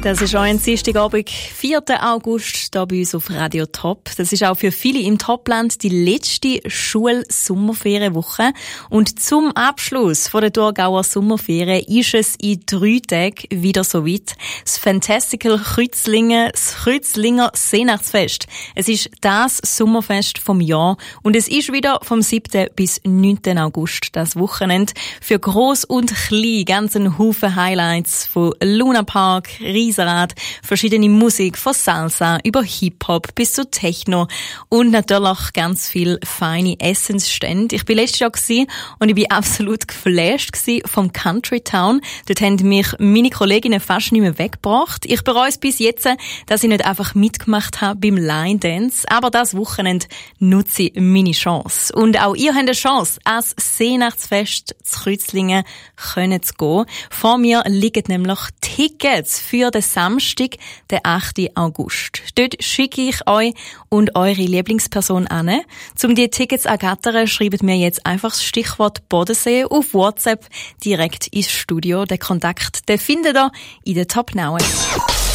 Das ist auch ein Dienstagabend, 4. August, hier bei uns auf Radio Top. Das ist auch für viele im Topland die letzte Schul-Sommerferienwoche. Und zum Abschluss von der Thurgauer Sommerferien ist es in 3 Tagen wieder so weit. Das Fantastical Kreuzlingen, das Kreuzlinger Seenachtsfest. Es ist das Sommerfest vom Jahr und es ist wieder vom 7. bis 9. August das Wochenende. Für Gross und Klein ganz ein Haufen Highlights von Luna Park, Riesenrad, verschiedene Musik von Salsa über Hip-Hop bis zu Techno und natürlich ganz viel feine Essensstände. Ich bin letztes Jahr und ich bin absolut geflasht vom Country Town. Dort haben mich meine Kolleginnen fast nicht mehr weggebracht. Ich bereue es bis jetzt, dass ich nicht einfach mitgemacht habe beim Line Dance. Aber das Wochenende nutze ich meine Chance. Und auch ihr habt eine Chance, ans Seenachtsfest zu Kreuzlingen zu gehen. Vor mir liegen nämlich Tickets für den Samstag, den 8. August. Dort schicke ich euch und eure Lieblingsperson an. Um die Tickets zu ergattern, schreibt mir jetzt einfach das Stichwort Bodensee auf WhatsApp direkt ins Studio. Den Kontakt, den findet ihr in den Top Now.